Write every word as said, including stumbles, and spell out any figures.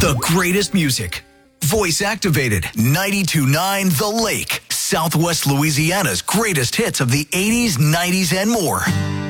The greatest music. Voice activated. ninety-two point nine The Lake. Southwest Louisiana's greatest hits of the eighties, nineties, and more.